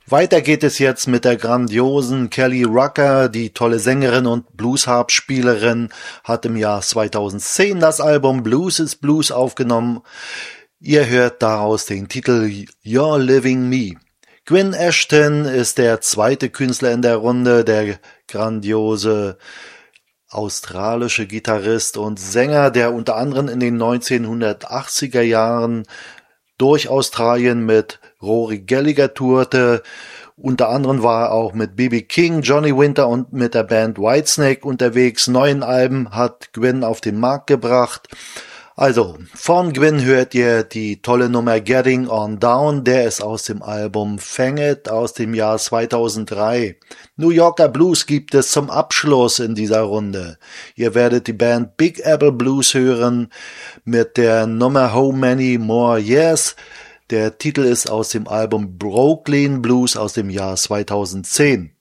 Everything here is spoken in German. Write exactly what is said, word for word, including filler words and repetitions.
Weiter geht es jetzt mit der grandiosen Kelly Rucker, die tolle Sängerin und Bluesharp-Spielerin, hat im Jahr zweitausendzehn das Album Blues is Blues aufgenommen. Ihr hört daraus den Titel You're Living Me. Gwyn Ashton ist der zweite Künstler in der Runde, der grandiose australische Gitarrist und Sänger, der unter anderem in den neunzehnhundertachtziger Jahren durch Australien mit Rory Gallagher tourte. Unter anderem war er auch mit B B King, Johnny Winter und mit der Band Whitesnake unterwegs. Neuen Alben hat Gwyn auf den Markt gebracht. Also, von Gwyn hört ihr die tolle Nummer Getting On Down, der ist aus dem Album Fang It aus dem Jahr zweitausenddrei. New Yorker Blues gibt es zum Abschluss in dieser Runde. Ihr werdet die Band Big Apple Blues hören mit der Nummer How Many More Years. Der Titel ist aus dem Album Brooklyn Blues aus dem Jahr zweitausendzehn.